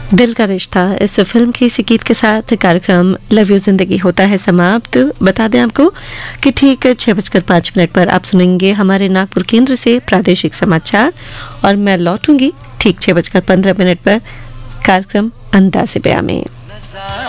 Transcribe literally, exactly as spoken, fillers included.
दिल का रिश्ता, इस फिल्म के इसी गीत के साथ कार्यक्रम लव यू जिंदगी होता है समाप्त। बता दें आपको कि ठीक छह बजकर पाँच मिनट पर आप सुनेंगे हमारे नागपुर केंद्र से प्रादेशिक समाचार और मैं लौटूंगी ठीक छह बजकर पंद्रह मिनट पर कार्यक्रम अंदाज़े बयां में।